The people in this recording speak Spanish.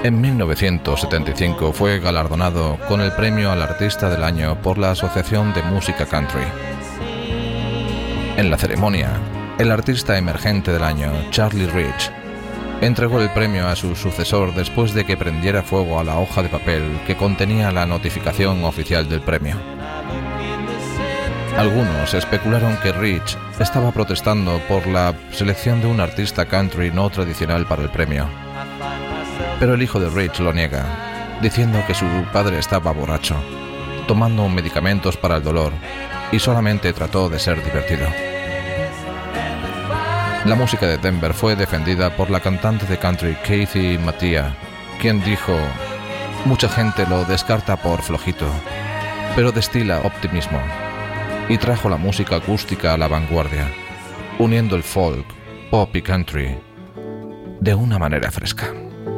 En 1975 fue galardonado con el premio al Artista del Año por la Asociación de Música Country. En la ceremonia, el artista emergente del año, Charlie Rich, entregó el premio a su sucesor después de que prendiera fuego a la hoja de papel que contenía la notificación oficial del premio. Algunos especularon que Rich estaba protestando por la selección de un artista country no tradicional para el premio. Pero el hijo de Rich lo niega, diciendo que su padre estaba borracho, tomando medicamentos para el dolor, y solamente trató de ser divertido. La música de Denver fue defendida por la cantante de country Kathy Mattea, quien dijo: "Mucha gente lo descarta por flojito, pero destila optimismo", y trajo la música acústica a la vanguardia, uniendo el folk, pop y country de una manera fresca.